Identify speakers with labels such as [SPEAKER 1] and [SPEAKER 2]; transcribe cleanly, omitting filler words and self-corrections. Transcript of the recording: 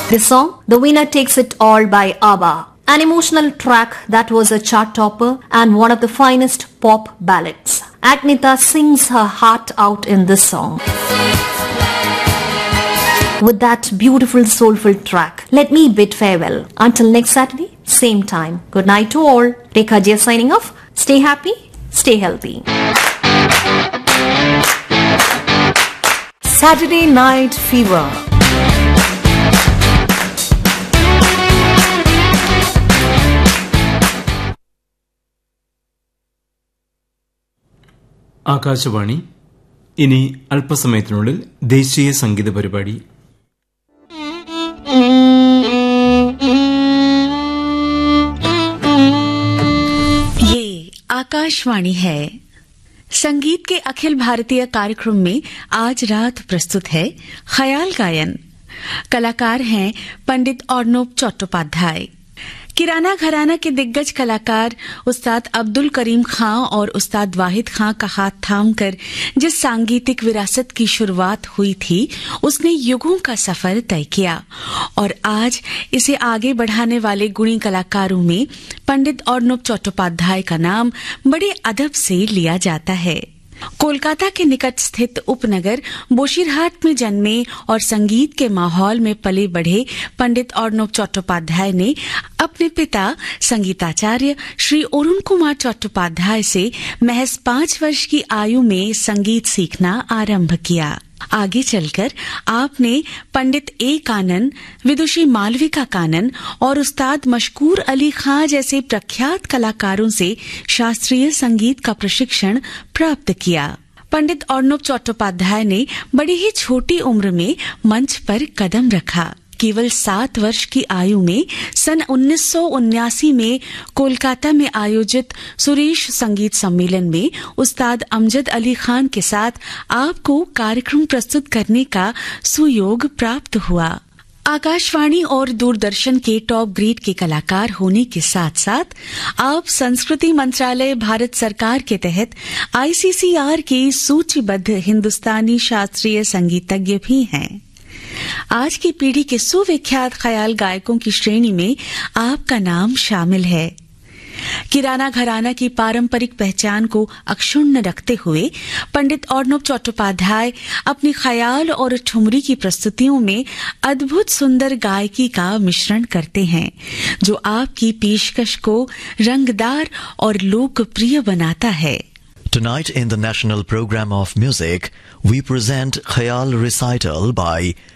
[SPEAKER 1] The song, The Winner Takes It All by ABBA. An emotional track that was a chart topper and one of the finest pop ballads. Agnetha sings her heart out in this song. With that beautiful soulful track, let me bid farewell. Until next Saturday, same time. Good night to all. Rekha J signing off. Stay happy, stay healthy. Saturday Night Fever.
[SPEAKER 2] Akashvani. ഇനി അല്പസമയത്തിനുള്ളിൽ ദേശീയ സംഗീത പരിപാടി.
[SPEAKER 3] ये आकाशवाणी है. संगीत के अखिल भारतीय कार्यक्रम में आज रात प्रस्तुत है ख्याल गायन. कलाकार हैं पंडित अर्नब चट्टोपाध्याय. किराना घराना के दिग्गज कलाकार उस्ताद अब्दुल करीम खां और उस्ताद वाहिद खां का हाथ थामकर जिस सांगीतिक विरासत की शुरुआत हुई थी उसने युगों का सफर तय किया और आज इसे आगे बढ़ाने वाले गुणी कलाकारों में पंडित अर्नब चट्टोपाध्याय का नाम बड़े अदब से लिया जाता है. कोलकाता के निकट स्थित उपनगर बोशीरहाट में जन्मे और संगीत के माहौल में पले बढ़े पंडित अर्नब चट्टोपाध्याय ने अपने पिता संगीताचार्य श्री अरुण कुमार चट्टोपाध्याय से महज 5 वर्ष की आयु में संगीत सीखना आरंभ किया. आगे चलकर आपने पंडित ए कानन, विदुषी मालविका कानन और उस्ताद मशकूर अली खां जैसे प्रख्यात कलाकारों से शास्त्रीय संगीत का प्रशिक्षण प्राप्त किया. पंडित अर्नब चट्टोपाध्याय ने बड़ी ही छोटी उम्र में मंच पर कदम रखा. केवल 7 वर्ष की आयु में सन 1979 में कोलकाता में आयोजित सुरेश संगीत सम्मेलन में उस्ताद अमजद अली खान के साथ आपको कार्यक्रम प्रस्तुत करने का सुयोग प्राप्त हुआ. आकाशवाणी और दूरदर्शन के टॉप ग्रेड के कलाकार होने के साथ साथ आप संस्कृति मंत्रालय भारत सरकार के तहत ICCR के सूचीबद्ध हिंदुस्तानी शास्त्रीय संगीतज्ञ भी हैं. आज की पीढ़ी के सुविख्यात ख्याल गायकों की श्रेणी में आपका नाम शामिल है. किराना घराना की पारंपरिक पहचान को अक्षुण्ण रखते हुए पंडित अर्नब चट्टोपाध्याय अपनी ख्याल और ठुमरी की प्रस्तुतियों में अद्भुत सुंदर गायकी का मिश्रण करते हैं जो आपकी पेशकश को रंगदार और लोकप्रिय बनाता है.
[SPEAKER 4] Tonight in the National Program of Music, we present Khayal Recital by